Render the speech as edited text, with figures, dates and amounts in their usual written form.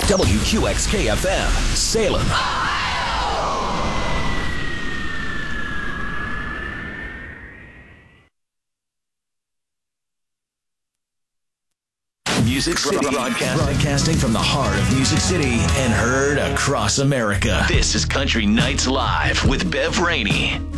WQXK-FM, Salem. Music City, broadcasting from the heart of Music City and heard across America. This is Country Nights Live with Bev Rainey.